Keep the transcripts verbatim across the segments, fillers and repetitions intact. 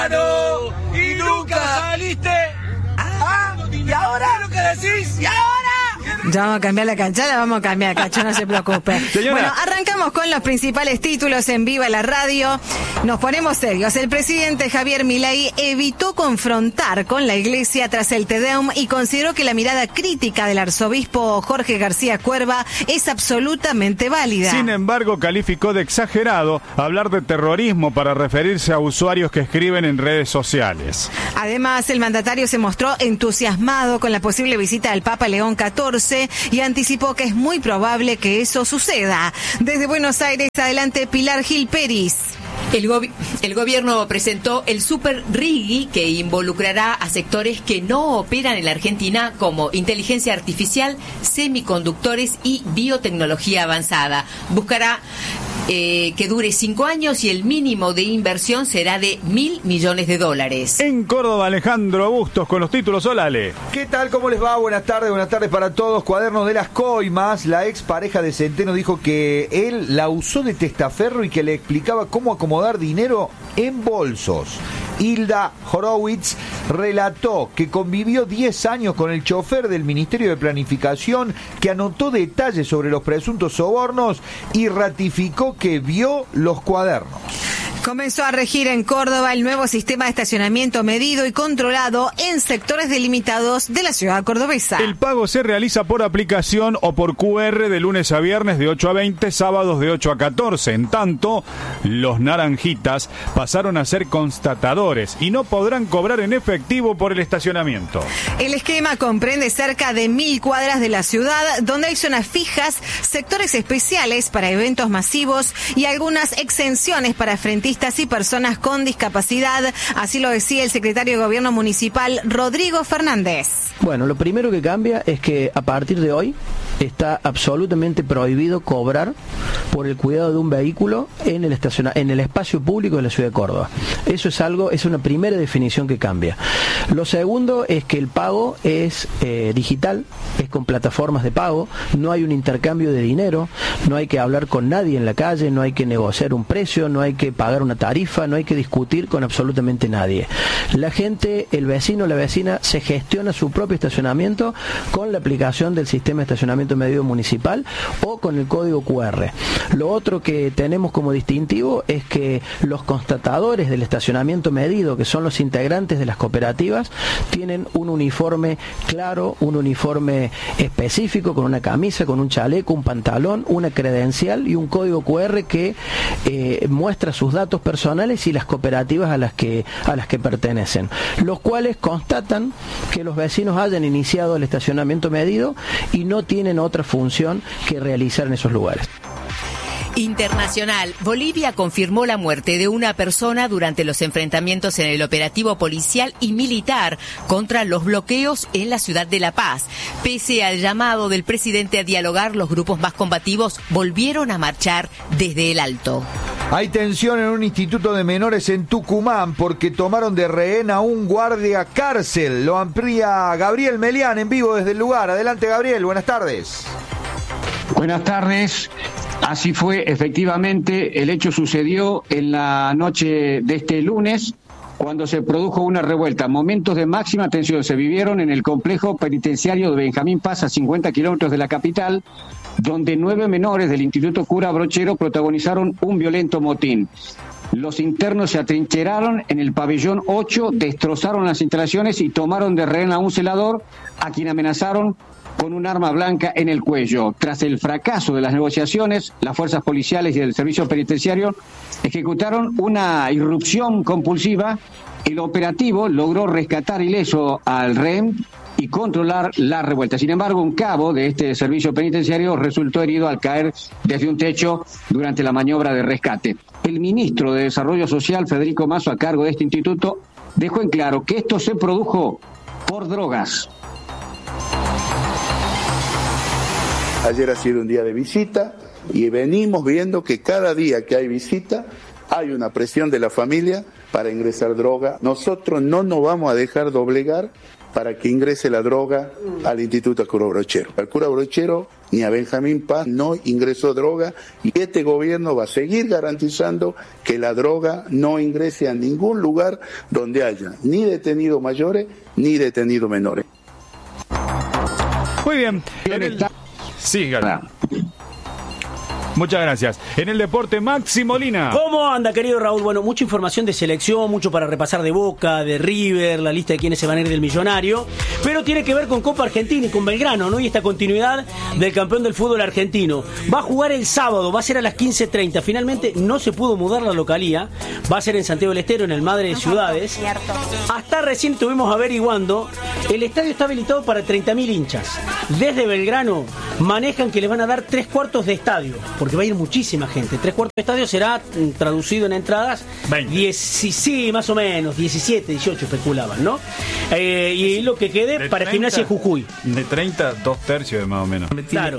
Y nunca saliste. Ah, ¿y ahora? ¿Qué es lo que decís? ¿Y ahora? Ya vamos a cambiar la cancha, la vamos a cambiar, Cacho, no se preocupe. Señora. Bueno, arrancamos con los principales títulos en Viva la Radio. Nos ponemos serios. El presidente Javier Milei evitó confrontar con la iglesia tras el Te Deum y consideró que la mirada crítica del arzobispo Jorge García Cuerva es absolutamente válida. Sin embargo, calificó de exagerado hablar de terrorismo para referirse a usuarios que escriben en redes sociales. Además, el mandatario se mostró entusiasmado con la posible visita del Papa León catorce y anticipó que es muy probable que eso suceda. Desde Buenos Aires, adelante Pilar Gil Peris. El, go- el gobierno presentó el Super Riggi, que involucrará a sectores que no operan en la Argentina, como inteligencia artificial, semiconductores y biotecnología avanzada. Buscará eh, que dure cinco años y el mínimo de inversión será de mil millones de dólares. En Córdoba, Alejandro Bustos con los títulos. Hola, Ale. ¿Qué tal? ¿Cómo les va? Buenas tardes, buenas tardes para todos. Cuadernos de las Coimas. La ex pareja de Centeno dijo que él la usó de testaferro y que le explicaba cómo acomodar dinero en bolsos. Hilda Horowitz relató que convivió diez años con el chofer del Ministerio de Planificación, que anotó detalles sobre los presuntos sobornos y ratificó que vio los cuadernos. Comenzó a regir en Córdoba el nuevo sistema de estacionamiento medido y controlado en sectores delimitados de la ciudad cordobesa. El pago se realiza por aplicación o por cu erre de lunes a viernes de ocho a veinte, sábados de ocho a catorce. En tanto, los naranjitas pasaron a ser constatadores y no podrán cobrar en efectivo por el estacionamiento. El esquema comprende cerca de mil cuadras de la ciudad, donde hay zonas fijas, sectores especiales para eventos masivos y algunas exenciones para frentistas y personas con discapacidad. Así lo decía el secretario de Gobierno Municipal, Rodrigo Fernández. Bueno, lo primero que cambia es que a partir de hoy está absolutamente prohibido cobrar por el cuidado de un vehículo en el estaciona, en el espacio público de la ciudad de Córdoba. Eso es algo, es una primera definición que cambia. Lo segundo es que el pago es eh, digital, es con plataformas de pago, no hay un intercambio de dinero, no hay que hablar con nadie en la calle, no hay que negociar un precio, no hay que pagar una tarifa, no hay que discutir con absolutamente nadie. La gente, el vecino, la vecina, se gestiona su propio estacionamiento con la aplicación del sistema de estacionamiento medido municipal o con el código cu erre. Lo otro que tenemos como distintivo es que los constatadores del estacionamiento medido, que son los integrantes de las cooperativas, tienen un uniforme claro, un uniforme específico, con una camisa, con un chaleco, un pantalón, una credencial y un código cu erre que eh, muestra sus datos personales y las cooperativas a las que a las que pertenecen, los cuales constatan que los vecinos hayan iniciado el estacionamiento medido y no tienen otra función que realizar en esos lugares. Internacional. Bolivia confirmó la muerte de una persona durante los enfrentamientos en el operativo policial y militar contra los bloqueos en la ciudad de La Paz. Pese al llamado del presidente a dialogar, los grupos más combativos volvieron a marchar desde el Alto. Hay tensión en un instituto de menores en Tucumán porque tomaron de rehén a un guardia cárcel. Lo amplía Gabriel Melián en vivo desde el lugar. Adelante, Gabriel, buenas tardes. Buenas tardes. Así fue, efectivamente, el hecho sucedió en la noche de este lunes, cuando se produjo una revuelta. Momentos de máxima tensión se vivieron en el complejo penitenciario de Benjamín Paz, a cincuenta kilómetros de la capital, donde nueve menores del Instituto Cura Brochero protagonizaron un violento motín. Los internos se atrincheraron en el pabellón ocho, destrozaron las instalaciones y tomaron de rehén a un celador, a quien amenazaron con un arma blanca en el cuello. Tras el fracaso de las negociaciones, las fuerzas policiales y el servicio penitenciario ejecutaron una irrupción compulsiva. El operativo logró rescatar ileso al rehén y controlar la revuelta. Sin embargo, un cabo de este servicio penitenciario resultó herido al caer desde un techo durante la maniobra de rescate. El ministro de Desarrollo Social, Federico Mazo, a cargo de este instituto, dejó en claro que esto se produjo por drogas. Ayer ha sido un día de visita y venimos viendo que cada día que hay visita hay una presión de la familia para ingresar droga. Nosotros no nos vamos a dejar doblegar para que ingrese la droga al Instituto Cura Brochero. Al Cura Brochero ni a Benjamín Paz no ingresó droga y este gobierno va a seguir garantizando que la droga no ingrese a ningún lugar donde haya ni detenidos mayores ni detenidos menores. Muy bien. En el... Sí, Gana. Muchas gracias. En el deporte, Maxi Molina. ¿Cómo anda, querido Raúl? Bueno, mucha información de selección, mucho para repasar de Boca, de River, la lista de quienes se van a ir del Millonario, pero tiene que ver con Copa Argentina y con Belgrano, ¿no? Y esta continuidad del campeón del fútbol argentino. Va a jugar el sábado, va a ser a las quince treinta. Finalmente no se pudo mudar la localía, va a ser en Santiago del Estero, en el Madre de Ciudades. Hasta recién estuvimos averiguando, el estadio está habilitado para treinta mil hinchas. Desde Belgrano manejan que les van a dar tres cuartos de estadio, porque va a ir muchísima gente. Tres cuartos de estadio será traducido en entradas veinte. diez, sí, más o menos, diecisiete, dieciocho especulaban, ¿no? Eh, y lo que quede de para treinta, Gimnasia Jujuy. De treinta, dos tercios más o menos. Claro.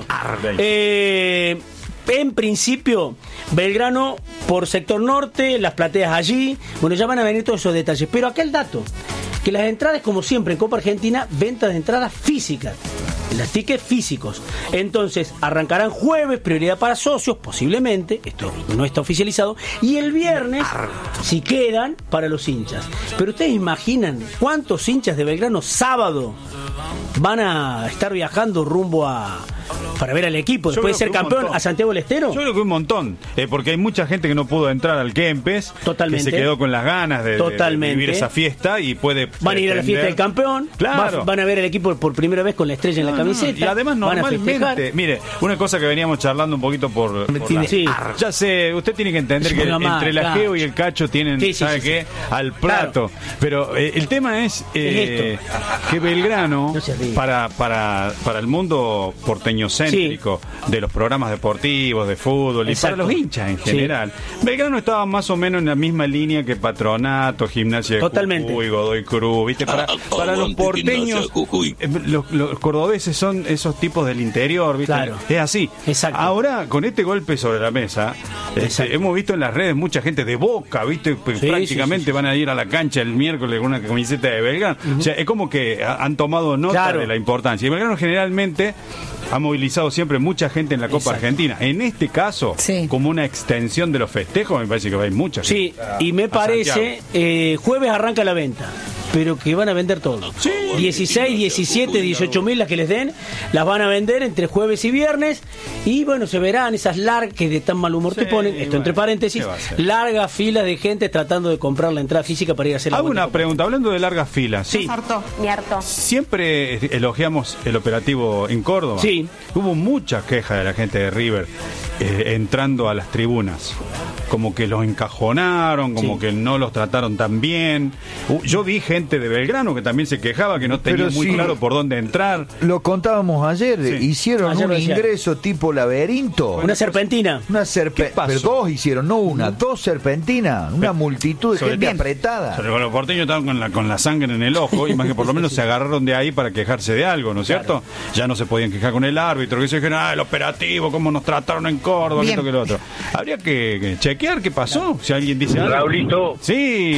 Eh, en principio, Belgrano por sector norte, las plateas allí. Bueno, ya van a venir todos esos detalles. Pero acá el dato, que las entradas, como siempre en Copa Argentina, ventas de entradas físicas. Los tickets físicos. Entonces, arrancarán jueves, prioridad para socios, posiblemente, esto no está oficializado, y el viernes, si quedan, para los hinchas. Pero ustedes imaginan cuántos hinchas de Belgrano sábado van a estar viajando rumbo a... para ver al equipo, después de ser campeón, a Santiago del Estero. Yo creo que un montón, eh, porque hay mucha gente que no pudo entrar al Kempes, totalmente, que se quedó con las ganas de, de vivir esa fiesta y puede van a ir pretender... a la fiesta del campeón, claro. va, van a ver al equipo por primera vez con la estrella en la no, camiseta, no. Y además normalmente, mire, una cosa que veníamos charlando un poquito por, por la... sí. ya sé, usted tiene que entender que más, entre el ajeo y el cacho tienen, sí, sí, ¿sabe sí, qué? Sí. Al plato, claro. Pero eh, el tema es, eh, es que Belgrano, no para, para, para el mundo porteñocéntrico, sí, de los programas deportivos, de fútbol, exacto, y para los hinchas en general, sí, Belgrano estaba más o menos en la misma línea que Patronato, Gimnasia de totalmente. Jujuy, Godoy Cruz, ¿viste? Para, ah, para los porteños, los, los cordobeses son esos tipos del interior, ¿viste? Claro. Es así. Exacto. Ahora, con este golpe sobre la mesa, este, hemos visto en las redes mucha gente de Boca, ¿viste? Pues sí, prácticamente sí, sí, van a ir a la cancha el miércoles con una camiseta de Belgrano. Uh-huh. O sea, es como que han tomado nota, claro, de la importancia. Y Belgrano generalmente ha movilizado siempre mucha gente en la Copa, exacto, Argentina. En este caso, sí, como una extensión de los festejos, me parece que va a ir mucha gente. Sí, y me parece, eh, jueves arranca la venta, pero que van a vender todo. Sí. dieciséis, diecisiete, dieciocho mil las que les den, las van a vender entre jueves y viernes. Y bueno, se verán esas largas que de tan mal humor, sí, te ponen, esto bueno, entre paréntesis, largas filas de gente tratando de comprar la entrada física para ir a hacer la Hago una pregunta, hablando de largas filas. Sí. Me hartó, me hartó. Siempre elogiamos el operativo en Córdoba. Sí. Hubo muchas quejas de la gente de River eh, entrando a las tribunas. Como que los encajonaron, como sí, que no los trataron tan bien. Yo vi gente de Belgrano que también se quejaba, que no tenía Pero muy sí, claro por dónde entrar. Lo contábamos ayer, sí, hicieron ayer un ingreso tipo laberinto. Una serpentina. Una serpentina. Pero dos hicieron, no una, mm. dos serpentinas. Una Pero, multitud de gente bien apretada. Sobre, los porteños estaban con la, con la sangre en el ojo, y más que por lo menos sí, se agarraron de ahí para quejarse de algo, ¿no es claro, cierto? Ya no se podían quejar con el árbitro, que se dijeron, ah, el operativo, cómo nos trataron en Córdoba, esto que lo otro. Habría que, que chequear qué pasó, si alguien dice algo. Raulito. Sí.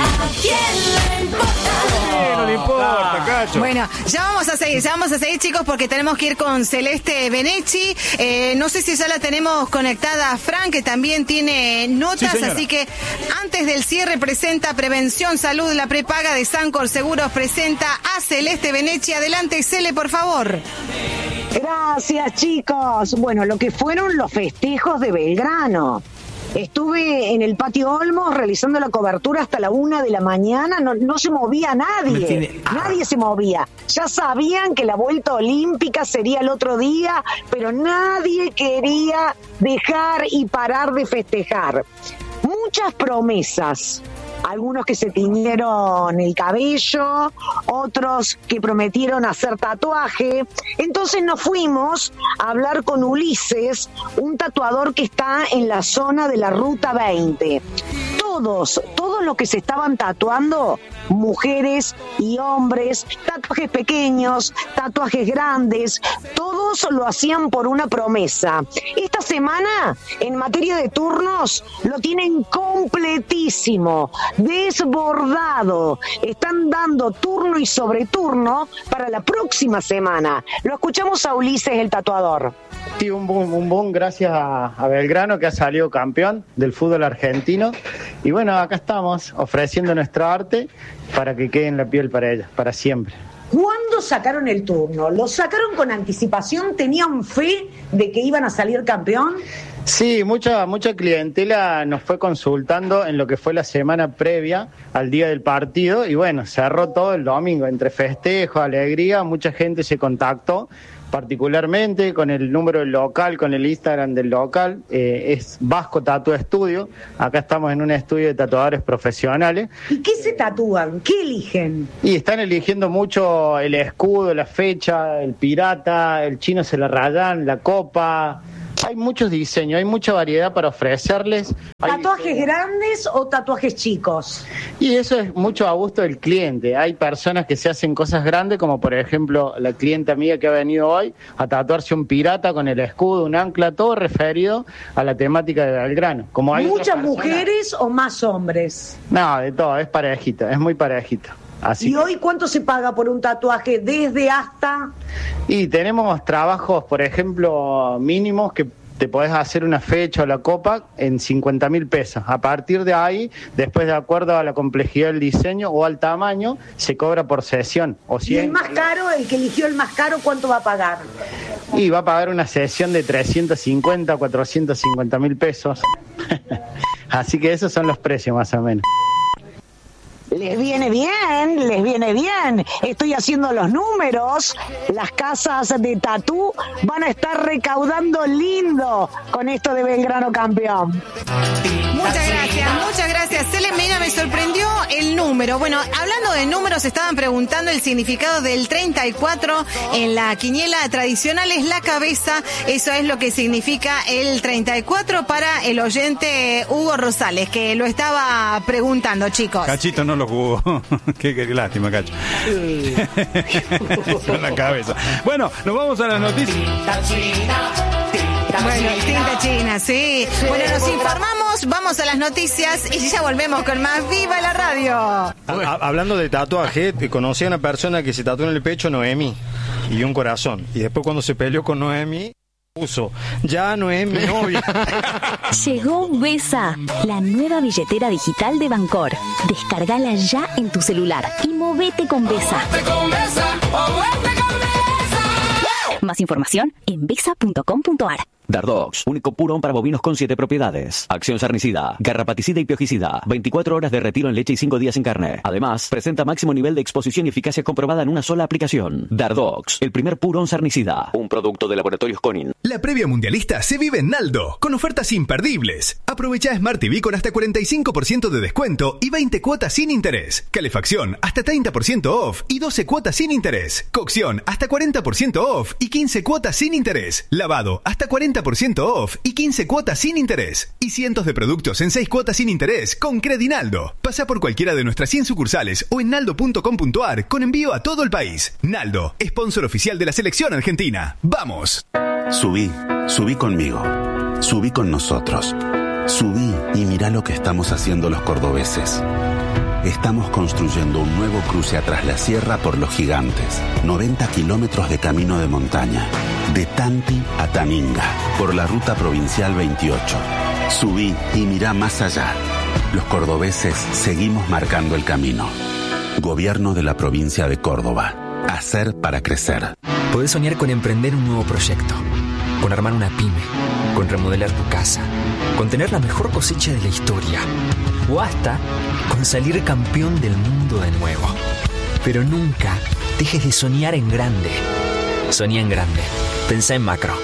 No le importa, Cacho. Bueno, ya vamos a seguir, ya vamos a seguir, chicos, porque tenemos que ir con Celeste Benecci. Eh, no sé si ya la tenemos conectada a Fran, que también tiene notas, sí, así que antes del cierre presenta Prevención Salud, la prepaga de Sancor Seguros presenta a Celeste Benecci. Adelante, Cele, por favor. Gracias, chicos. Bueno, lo que fueron los festejos de Belgrano. Estuve en el Patio Olmos realizando la cobertura hasta la una de la mañana, no, no se movía nadie, tiene... nadie se movía. Ya sabían que la vuelta olímpica sería el otro día, pero nadie quería dejar y parar de festejar. Muchas promesas. Algunos que se tiñeron el cabello, otros que prometieron hacer tatuaje. Entonces nos fuimos a hablar con Ulises, un tatuador que está en la zona de la Ruta veinte. todos, todos los que se estaban tatuando, mujeres y hombres, tatuajes pequeños, tatuajes grandes, todos lo hacían por una promesa. Esta semana, en materia de turnos, lo tienen completísimo, desbordado. Están dando turno y sobreturno para la próxima semana. Lo escuchamos a Ulises, el tatuador. Sí, un boom, un boom gracias a, a Belgrano, que ha salido campeón del fútbol argentino. Y bueno, acá estamos ofreciendo nuestro arte para que quede en la piel para ella, para siempre. ¿Cuándo sacaron el turno? ¿Lo sacaron con anticipación? ¿Tenían fe de que iban a salir campeón? Sí, mucha mucha clientela nos fue consultando en lo que fue la semana previa al día del partido y bueno, cerró todo el domingo, entre festejo, alegría, mucha gente se contactó, particularmente con el número del local, con el Instagram del local, eh, es Vasco Tatu Estudio. Acá estamos en un estudio de tatuadores profesionales. ¿Y qué se tatúan? ¿Qué eligen? Y están eligiendo mucho el escudo, la fecha, el pirata, el chino se la rayan, la copa. Hay muchos diseños, hay mucha variedad para ofrecerles. ¿Tatuajes grandes o tatuajes chicos? Y eso es mucho a gusto del cliente. Hay personas que se hacen cosas grandes, como por ejemplo la clienta mía que ha venido hoy a tatuarse un pirata con el escudo, un ancla, todo referido a la temática de Belgrano. Como hay ¿Muchas mujeres o más hombres? No, de todo, es parejito, es muy parejito. Así ¿Y que... hoy cuánto se paga por un tatuaje desde hasta? Y tenemos trabajos, por ejemplo, mínimos que te podés hacer una fecha o la copa en cincuenta mil pesos. A partir de ahí, después de acuerdo a la complejidad del diseño o al tamaño, se cobra por sesión. O ¿Y el más caro, el que eligió el más caro, cuánto va a pagar? Y va a pagar una sesión de trescientos cincuenta, cuatrocientos cincuenta mil pesos. Así que esos son los precios más o menos. Les viene bien, les viene bien. Estoy haciendo los números. Las casas de tatú van a estar recaudando lindo con esto de Belgrano campeón. Muchas gracias, muchas gracias. Selene, mira, me sorprendió el número. Bueno, hablando de números, estaban preguntando el significado del treinta y cuatro en la quiniela tradicional. Es la cabeza, eso es lo que significa el treinta y cuatro para el oyente Hugo Rosales, que lo estaba preguntando, chicos. Cachito no lo jugó. qué, qué lástima, Cacho. Con la cabeza. Bueno, nos vamos a las noticias. Bueno, tinta china, sí. Bueno, nos informamos, vamos a las noticias y ya volvemos con más Viva la Radio. A- a- hablando de tatuaje, conocí a una persona que se tatuó en el pecho Noemi y un corazón. Y después cuando se peleó con Noemi, puso, ya no es mi novia. Llegó Besa, la nueva billetera digital de Bancor. Descárgala ya en tu celular y movete con Besa. Más información en besa punto com punto ar. Dardox, único purón para bovinos con siete propiedades. Acción sarnicida, garrapaticida y piojicida. veinticuatro horas de retiro en leche y cinco días en carne. Además, presenta máximo nivel de exposición y eficacia comprobada en una sola aplicación. Dardox, el primer purón sarnicida. Un producto de Laboratorios Conin. La previa mundialista se vive en Naldo, con ofertas imperdibles. Aprovecha Smart T V con hasta cuarenta y cinco por ciento de descuento y veinte cuotas sin interés. Calefacción hasta treinta por ciento off y doce cuotas sin interés. Cocción hasta cuarenta por ciento off y quince cuotas sin interés. Lavado hasta cuarenta por ciento off y quince cuotas sin interés. Y cientos de productos en seis cuotas sin interés con Credinaldo. Pasa por cualquiera de nuestras cien sucursales o en naldo punto com punto ar con envío a todo el país. Naldo, sponsor oficial de la selección argentina. ¡Vamos! Subí, subí conmigo. Subí con nosotros. Subí y mirá lo que estamos haciendo los cordobeses. Estamos construyendo un nuevo cruce atrás la sierra por Los Gigantes. noventa kilómetros de camino de montaña. De Tanti a Taninga. Por la ruta provincial veintiocho. Subí y mirá más allá. Los cordobeses seguimos marcando el camino. Gobierno de la provincia de Córdoba. Hacer para crecer. Podés soñar con emprender un nuevo proyecto. Con armar una pyme. Con remodelar tu casa. Con tener la mejor cosecha de la historia. O hasta con salir campeón del mundo de nuevo. Pero nunca dejes de soñar en grande. Soñá en grande. Pensá en macro.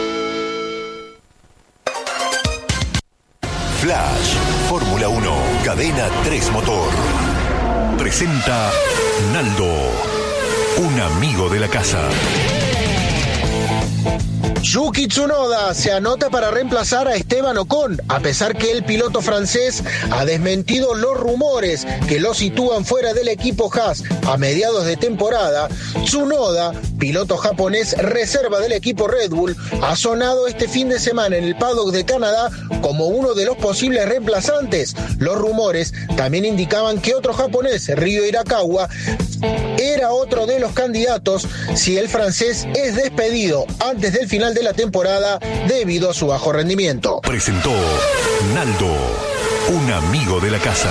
Flash, Fórmula uno, Cadena tres Motor. Presenta Naldo, un amigo de la casa. Yuki Tsunoda se anota para reemplazar a Esteban Ocon, a pesar que el piloto francés ha desmentido los rumores que lo sitúan fuera del equipo Haas a mediados de temporada. Tsunoda, piloto japonés reserva del equipo Red Bull, ha sonado este fin de semana en el paddock de Canadá como uno de los posibles reemplazantes. Los rumores también indicaban que otro japonés, Ryo Hirakawa, era otro de los candidatos si el francés es despedido antes del final de la temporada debido a su bajo rendimiento. Presentó Naldo, un amigo de la casa.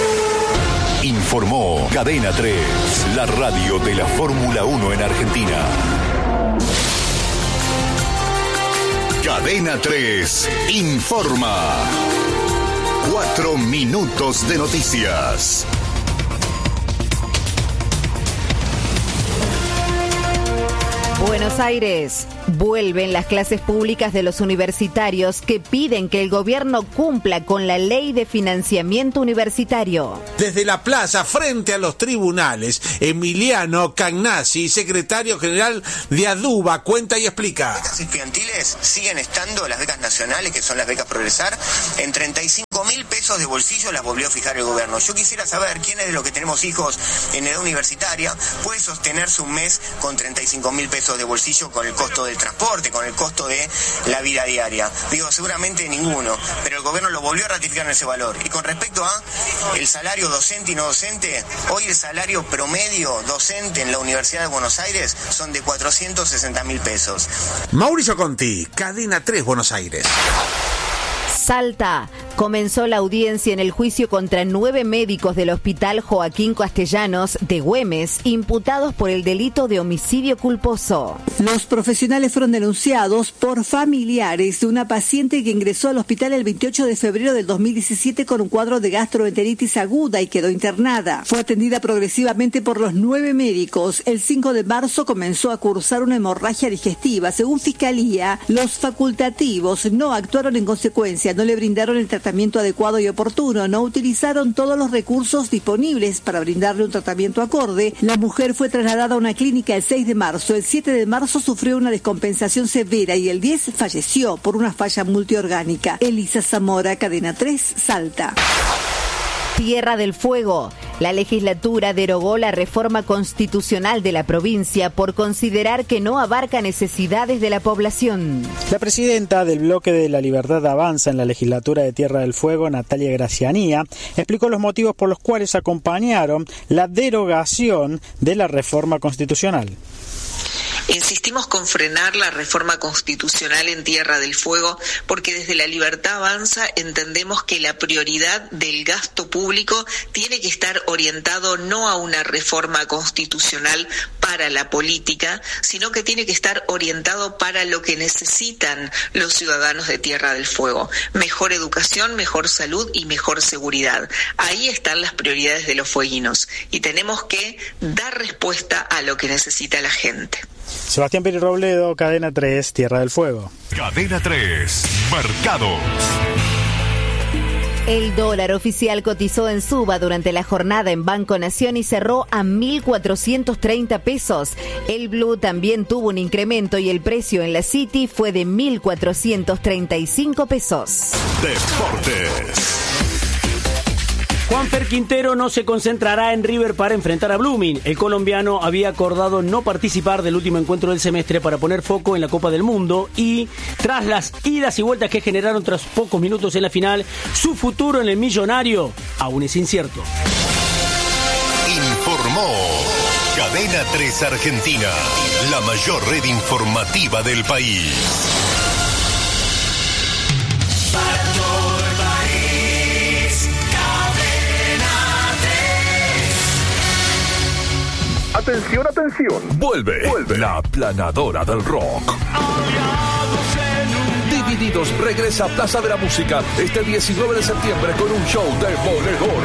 Informó Cadena tres, la radio de la Fórmula uno en Argentina. Cadena tres informa. Cuatro minutos de noticias. Buenos Aires. Vuelven las clases públicas de los universitarios que piden que el gobierno cumpla con la ley de financiamiento universitario. Desde la plaza, frente a los tribunales, Emiliano Cagnazzi, secretario general de ADUBA, cuenta y explica. Las becas estudiantiles siguen estando, las becas nacionales, que son las becas Progresar, en treinta y cinco mil pesos de bolsillo las volvió a fijar el gobierno. Yo quisiera saber quiénes de los que tenemos hijos en edad universitaria puede sostenerse un mes con treinta y cinco mil pesos de bolsillo con el costo del transporte, con el costo de la vida diaria. Digo, seguramente ninguno, pero el gobierno lo volvió a ratificar en ese valor. Y con respecto a el salario docente y no docente, hoy el salario promedio docente en la Universidad de Buenos Aires son de cuatrocientos sesenta mil pesos. Mauricio Conti, Cadena tres, Buenos Aires. Salta. Comenzó la audiencia en el juicio contra nueve médicos del Hospital Joaquín Castellanos de Güemes, imputados por el delito de homicidio culposo. Los profesionales fueron denunciados por familiares de una paciente que ingresó al hospital el veintiocho de febrero del dos mil diecisiete con un cuadro de gastroenteritis aguda y quedó internada. Fue atendida progresivamente por los nueve médicos. El cinco de marzo comenzó a cursar una hemorragia digestiva. Según Fiscalía, los facultativos no actuaron en consecuencia, no le brindaron el tratamiento adecuado y oportuno, no utilizaron todos los recursos disponibles para brindarle un tratamiento acorde. La mujer fue trasladada a una clínica el seis de marzo, el siete de marzo sufrió una descompensación severa y el diez falleció por una falla multiorgánica. Elisa Zamora, Cadena tres, Salta. Tierra del Fuego. La legislatura derogó la reforma constitucional de la provincia por considerar que no abarca necesidades de la población. La presidenta del Bloque de la Libertad Avanza en la legislatura de Tierra del Fuego, Natalia Gracianía, explicó los motivos por los cuales acompañaron la derogación de la reforma constitucional. Insistimos con frenar la reforma constitucional en Tierra del Fuego porque desde la Libertad Avanza entendemos que la prioridad del gasto público tiene que estar orientado no a una reforma constitucional para la política, sino que tiene que estar orientado para lo que necesitan los ciudadanos de Tierra del Fuego. Mejor educación, mejor salud y mejor seguridad. Ahí están las prioridades de los fueguinos y tenemos que dar respuesta a lo que necesita la gente. Sebastián Pérez Robledo, Cadena tres, Tierra del Fuego. Cadena tres, Mercados. El dólar oficial cotizó en suba durante la jornada en Banco Nación y cerró a mil cuatrocientos treinta pesos. El blue también tuvo un incremento y el precio en la City fue de mil cuatrocientos treinta y cinco pesos. Deportes. Juanfer Quintero no se concentrará en River para enfrentar a Blooming. El colombiano había acordado no participar del último encuentro del semestre para poner foco en la Copa del Mundo y, tras las idas y vueltas que generaron tras pocos minutos en la final, su futuro en el Millonario aún es incierto. Informó Cadena tres Argentina, la mayor red informativa del país. Atención, atención. Vuelve, Vuelve la aplanadora del rock. Divididos regresa a Plaza de la Música este diecinueve de septiembre con un show demoledor.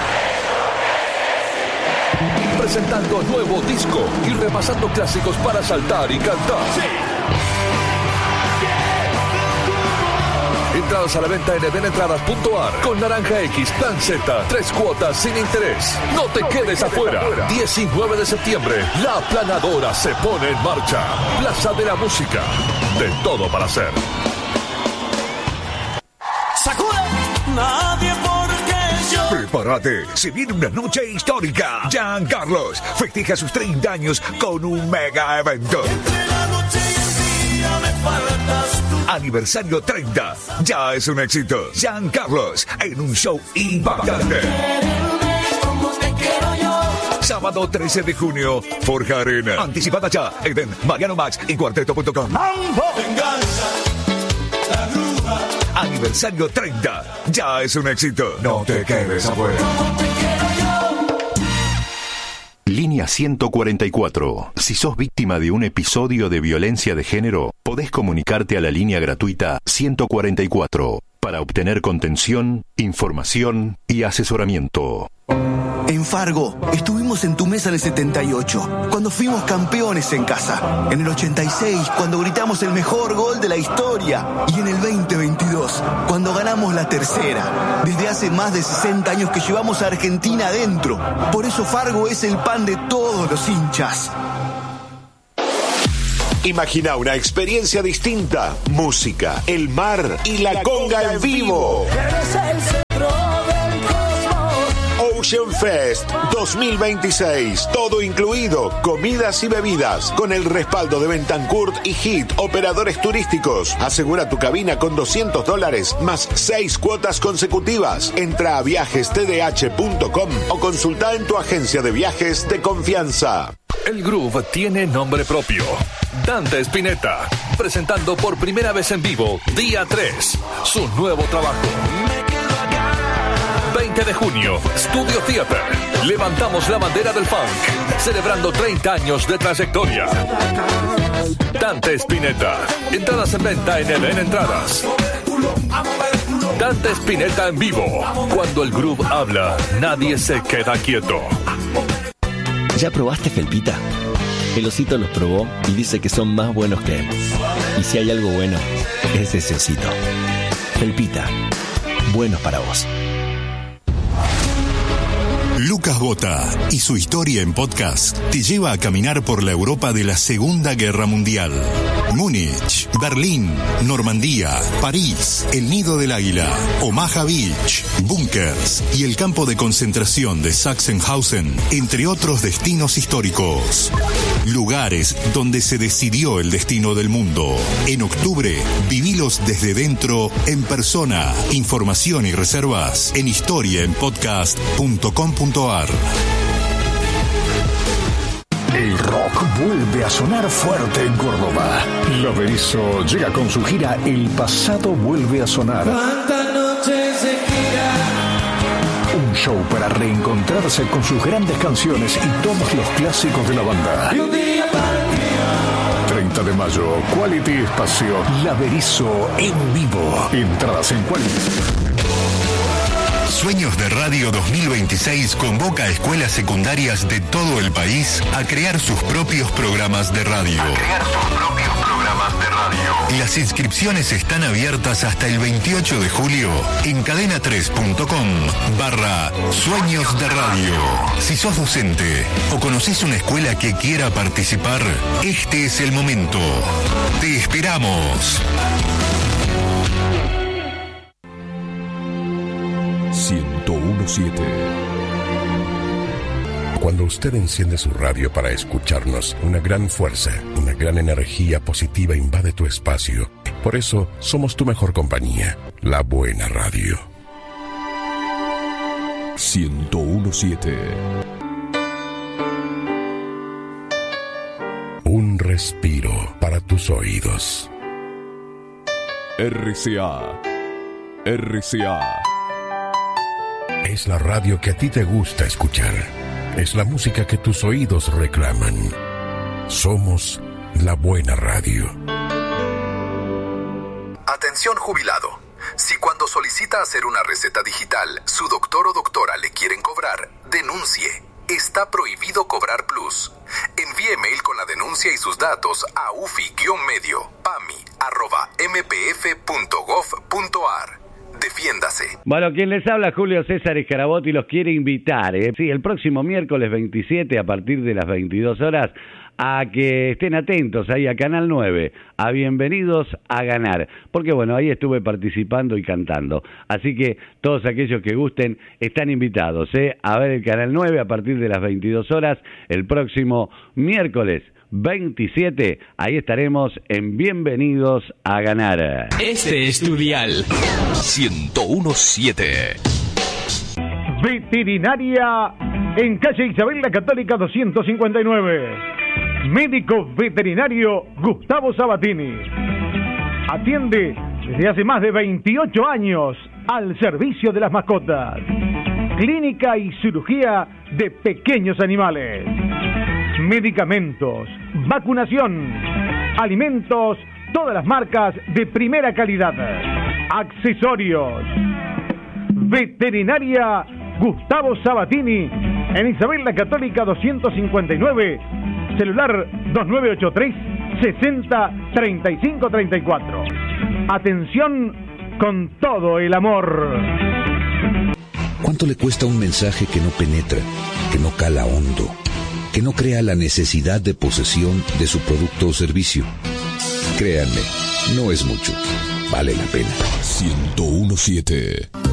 Presentando nuevo disco y repasando clásicos para saltar y cantar. Entradas a la venta en edenentradas punto a r. Con Naranja X, Plan Z, tres cuotas sin interés. No te quedes afuera. diecinueve de septiembre, la planadora se pone en marcha. Plaza de la Música. De todo para hacer. ¡Sacude! Nadie porque yo. Prepárate, se viene una noche histórica. Giancarlos festeja sus treinta años con un mega evento. Entre la noche y el día me faltas tú. Aniversario treinta, ya es un éxito. Giancarlos en un show impactante. Como te quiero yo. Sábado trece de junio, Forja Arena. Anticipada ya, Eden, Mariano Max y cuarteto punto com. Venganza, la grúa. Aniversario treinta, ya es un éxito. No te quedes afuera. Línea ciento cuarenta y cuatro. Si sos víctima de un episodio de violencia de género, podés comunicarte a la línea gratuita ciento cuarenta y cuatro para obtener contención, información y asesoramiento. En Fargo, estuvimos en tu mesa en el setenta y ocho, cuando fuimos campeones en casa. En el ochenta y seis, cuando gritamos el mejor gol de la historia. Y en el veinte veintidós, cuando ganamos la tercera. Desde hace más de sesenta años que llevamos a Argentina adentro. Por eso Fargo es el pan de todos los hinchas. Imagina una experiencia distinta. Música, el mar y la conga en vivo. Ocean Fest dos mil veintiséis. Todo incluido, comidas y bebidas. Con el respaldo de Bentancourt y Hit, operadores turísticos. Asegura tu cabina con doscientos dólares más seis cuotas consecutivas. Entra a viajes t d h punto com o consulta en tu agencia de viajes de confianza. El groove tiene nombre propio. Dante Spinetta, presentando por primera vez en vivo, día tres, su nuevo trabajo. veinte de junio, Studio Theater. Levantamos la bandera del funk, celebrando treinta años de trayectoria. Dante Spinetta. Entradas en venta en Eden Entradas. Dante Spinetta en vivo. Cuando el groove habla, nadie se queda quieto. ¿Ya probaste Felpita? El osito los probó y dice que son más buenos que él. Y si hay algo bueno, es ese osito. Felpita, buenos para vos. Lucas Bota y su historia en podcast te lleva a caminar por la Europa de la Segunda Guerra Mundial. Múnich, Berlín, Normandía, París, el Nido del Águila, Omaha Beach, búnkers y el campo de concentración de Sachsenhausen, entre otros destinos históricos. Lugares donde se decidió el destino del mundo. En octubre, vivilos desde dentro, en persona. Información y reservas en historia en podcast punto com punto a r. El rock vuelve a sonar fuerte en Córdoba. Laberizo llega con su gira El pasado vuelve a sonar. ¿Cuántas noches de gira? Un show para reencontrarse con sus grandes canciones y todos los clásicos de la banda. Y un día partió. treinta de mayo, Quality Espacio, Laberizo en vivo. Entradas en Quality. Sueños de Radio dos mil veintiséis convoca a escuelas secundarias de todo el país a crear sus propios programas de radio. A crear sus propios programas de radio. Las inscripciones están abiertas hasta el veintiocho de julio en cadena tres punto com barra Sueños de Radio. Si sos docente o conocés una escuela que quiera participar, este es el momento. Te esperamos. ciento uno punto siete. Cuando usted enciende su radio para escucharnos, una gran fuerza, una gran energía positiva invade tu espacio. Por eso, somos tu mejor compañía, la buena radio. ciento uno punto siete. Un respiro para tus oídos. R C A. R C A. Es la radio que a ti te gusta escuchar. Es la música que tus oídos reclaman. Somos la buena radio. Atención jubilado. Si cuando solicita hacer una receta digital, su doctor o doctora le quieren cobrar, denuncie. Está prohibido cobrar plus. Envíe mail con la denuncia y sus datos a ufi-medio, pami, arroba m p f punto gov punto a r. Defiéndase. Bueno, quien les habla, Julio César Escarabotti, los quiere invitar, ¿eh? Sí, el próximo miércoles veintisiete, a partir de las veintidós horas, a que estén atentos ahí a Canal nueve, a Bienvenidos a Ganar, porque bueno, ahí estuve participando y cantando, así que todos aquellos que gusten están invitados, ¿eh? A ver el Canal nueve a partir de las veintidós horas, el próximo miércoles veintisiete, ahí estaremos en Bienvenidos a Ganar. Este es tu dial ciento uno punto siete. Veterinaria en calle Isabel la Católica doscientos cincuenta y nueve. Médico veterinario Gustavo Sabatini. Atiende desde hace más de veintiocho años al servicio de las mascotas. Clínica y cirugía de pequeños animales. Medicamentos, vacunación, alimentos, todas las marcas de primera calidad. Accesorios. Veterinaria Gustavo Sabatini en Isabel la Católica doscientos cincuenta y nueve. Celular dos nueve ocho tres, sesenta, treinta y cinco, treinta y cuatro. Atención con todo el amor. ¿Cuánto le cuesta un mensaje que no penetra, que no cala hondo, que no crea la necesidad de posesión de su producto o servicio? Créanme, no es mucho. Vale la pena. ciento uno punto siete.